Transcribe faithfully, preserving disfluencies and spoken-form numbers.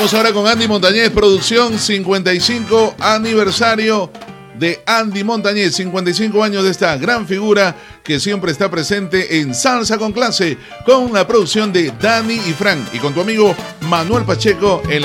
Vamos ahora con Andy Montañez, producción cincuenta y cinco aniversario de Andy Montañez, cincuenta y cinco años de esta gran figura que siempre está presente en Salsa con Clase, con la producción de Dani y Frank y con tu amigo Manuel Pacheco en